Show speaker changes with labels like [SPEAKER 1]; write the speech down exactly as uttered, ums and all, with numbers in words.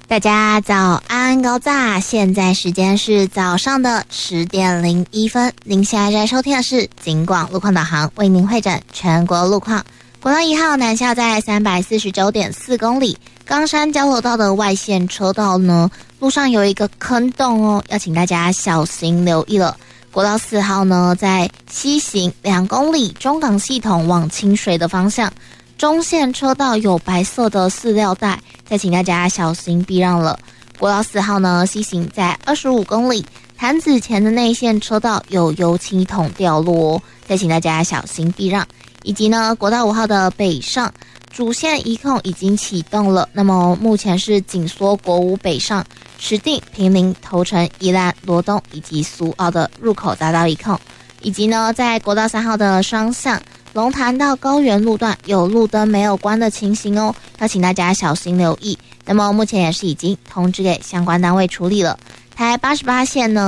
[SPEAKER 1] 大家早安高炸，现在时间是早上的十点零一分。您现在在收听的是警广路况导航，为您会诊全国路况。国道一号南下在三百四十九点四公里，冈山交流道的外线车道呢，路上有一个坑洞哦，要请大家小心留意了。国道四号呢，在西行两公里，中港系统往清水的方向，中线车道有白色的饲料带，再请大家小心避让了。国道四号呢，西行在二十五公里，潭子前的内线车道有油漆桶掉落哦，再请大家小心避让。以及呢，国道五号的北上主线一控已经启动了，那么目前是紧缩国五北上、石碇、坪林、头城、宜兰、罗东以及苏澳的入口匝道一控，以及呢，在国道三号的双向龙潭到高原路段有路灯没有关的情形哦，要请大家小心留意。那么目前也是已经通知给相关单位处理了。台八十八线呢，